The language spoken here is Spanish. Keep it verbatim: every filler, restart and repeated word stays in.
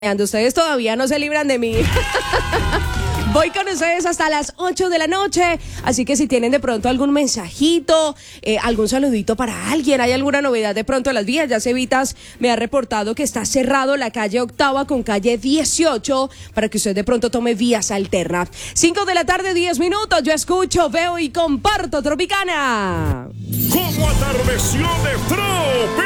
Ustedes todavía no se libran de mí. Voy con ustedes hasta las ocho de la noche, así que si tienen de pronto algún mensajito, eh, algún saludito para alguien, hay alguna novedad de pronto en las vías. Ya Cevitas me ha reportado que está cerrado la calle Octava con calle dieciocho para que usted de pronto tome vías alternas. cinco de la tarde, diez minutos, yo escucho, veo y comparto Tropicana. Como atardeció de Trop.